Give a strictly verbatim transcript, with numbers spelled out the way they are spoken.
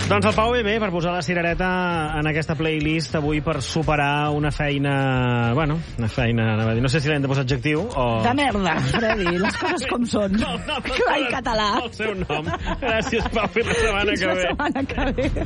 Doncs el Pau ve bé per posar la cirereta en aquesta playlist avui per superar una feina... Bueno, una feina... No sé si l'hem de posar adjectiu o... De merda, Freddy, les coses com són. No, no, Clar i català. El seu nom. Gràcies, Pau, fins la setmana que ve. Fins la setmana que ve.